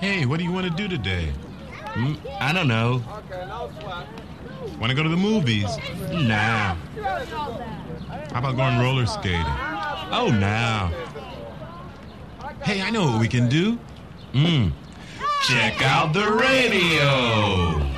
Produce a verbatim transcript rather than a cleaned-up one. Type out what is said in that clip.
Hey, what do you want to do today? Mm, I don't know. Want to go to the movies? Nah. How about going roller skating? Oh, nah. Hey, I know what we can do. Mm. Check out the radio.